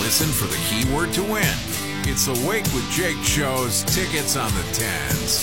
listen for the keyword to win. It's the Wake with Jake show's Tickets on the Tens.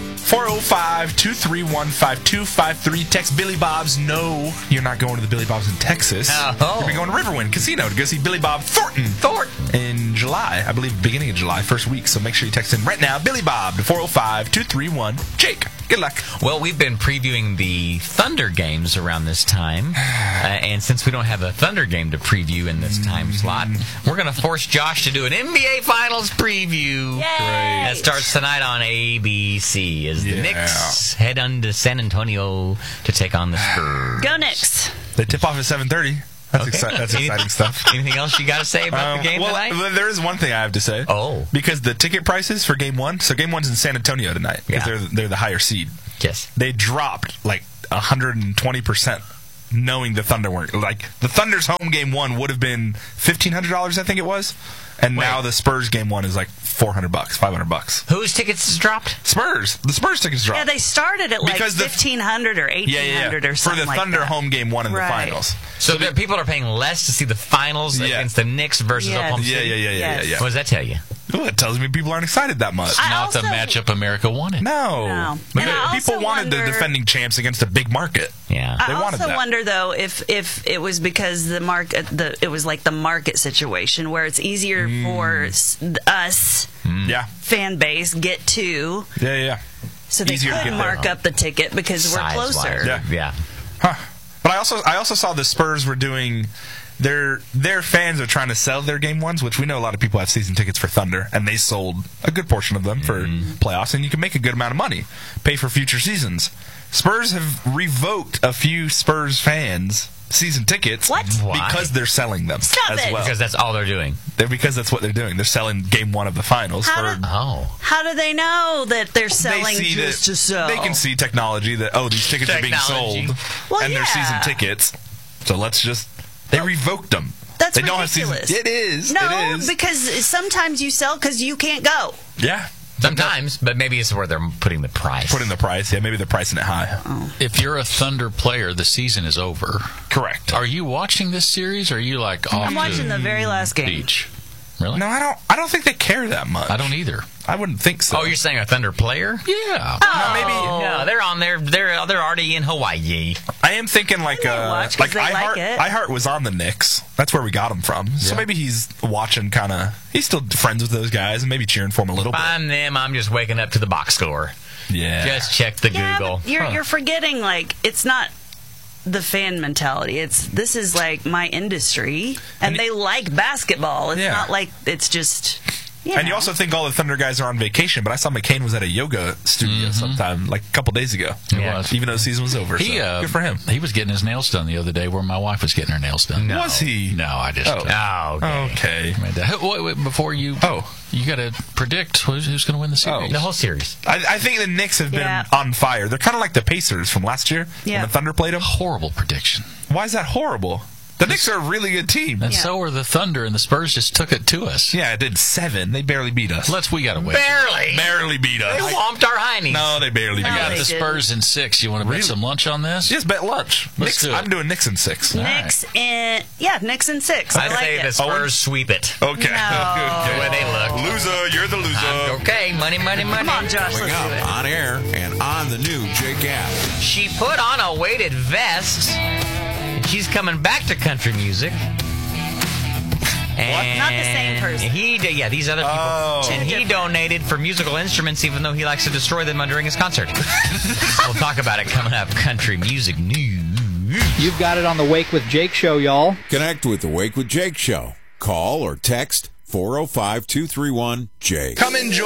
405-231-5253. Text Billy Bob's. No, you're not going to the Billy Bob's in Texas. Oh. You're going to Riverwind Casino to go see Billy Bob Thornton. In July, I believe, beginning of July, first week. So make sure you text in right now, Billy Bob, to 405-231-JAKE. Good luck. Well, we've been previewing the Thunder games around this time. And since we don't have a Thunder game to preview in this time slot, we're going to force Josh to do an NBA Finals preview. Yay! That starts tonight on ABC as the Yeah. Knicks head on to San Antonio to take on the Spurs. Go Knicks. They tip off at 7:30. That's, that's exciting stuff. Anything else you got to say about the game tonight? There is one thing I have to say. Oh. Because the ticket prices for Game 1, so Game 1's in San Antonio tonight, because Yeah. they're the higher seed. Yes. They dropped like 120%, knowing the Thunder weren't. Like, the Thunder's home Game 1 would have been $1,500, I think it was. And now the Spurs Game 1 is like $400, $500. Whose tickets dropped? Spurs. The Spurs tickets dropped. Yeah, they started at like Because the- 1,500 or 1,800 or something for the like Thunder that. home Game 1 in Right. the finals. So people are paying less to see the finals Yeah. against the Knicks versus Yes. Oklahoma Yeah, City? Yes. What does that tell you? Well, it tells me people aren't excited that much. I Not also- the matchup America wanted. No. No. But And I people also wanted the wonder- defending champs against a big market. Yeah. They I wanted also that. wonder though if it was because it was like the market situation where it's easier for us Yeah. fan base get to, Yeah. so they Easier to could get there. mark up the ticket because we're Size-wise. closer. Yeah. Huh. But I also saw the Spurs were doing their fans are trying to sell their Game 1s, which we know a lot of people have season tickets for Thunder, and they sold a good portion of them for playoffs, and you can make a good amount of money, pay for future seasons. Spurs have revoked a few Spurs fans season tickets. What? Why? Because they're selling them Stop as it. well. Because that's all they're doing. Because that's what they're doing. They're selling Game 1 of the finals How for did- Oh. How do they know that they're they selling see just to sell? They can see technology that these tickets are being Technology. sold Well, and they're yeah. season tickets. So they revoked them. That's they don't have ridiculous. season. It is. No, it is. because sometimes you sell because you can't go. Yeah. Sometimes, but maybe it's where they're putting the price. Put in the price. Yeah, maybe they're pricing it high. If you're a Thunder player, the season is over. Correct. Are you watching this series, or are you like off I'm watching to the very last game. beach? Really? No, I don't think they care that much. I don't either. I wouldn't think so. Oh, you're saying a Thunder player? Yeah. No, they're on there. They're already in Hawaii. I am thinking like watch 'cause they like it. iHeart was on the Knicks. That's where we got him from. So Yeah. maybe he's watching he's still friends with those guys and maybe cheering for him a little If bit. I'm them, I'm just waking up to the box score. Yeah. Just check the Yeah, Google. but you're forgetting, like, it's not the fan mentality. This is like my industry, and they like basketball. It's Yeah. not like it's just. And you also think all the Thunder guys are on vacation, but I saw McCain was at a yoga studio sometime, like a couple days ago. It was. Even though the season was over. He, so good for him. He was getting his nails done the other day where my wife was getting her nails done. No. Was he? No, I just... Oh. Okay. Wait, before you... You got to predict who's going to win the series. The whole series. I think the Knicks have been Yeah. on fire. They're kind of like the Pacers from last year Yeah. when the Thunder played them. Horrible prediction. Why is that horrible? The Knicks are a really good team. And Yeah. so are the Thunder, and the Spurs just took it to us. Yeah, it did 7. They barely beat us. We got to wait. Barely beat They us. whomped our heinies. No, they barely beat I got they us. the didn't. Spurs in 6. You want to bet some lunch on this? Just bet lunch. Let's do it. I'm doing Knicks in 6. Knicks and Knicks and 6. I I'd like say it. the Spurs sweep it. Okay. No. The way they look. Loser, you're the loser. Okay, money. Come on, Josh, let's Coming do up it. on air and on the new Jake app. She put on a weighted vest. And she's coming back to country music. And Not the same person. These other people. Oh. And he donated for musical instruments, even though he likes to destroy them during his concert. We'll talk about it coming up. Country music news. You've got it on the Wake with Jake show, y'all. Connect with the Wake with Jake show. Call or text 405-231-JAKE. Come enjoy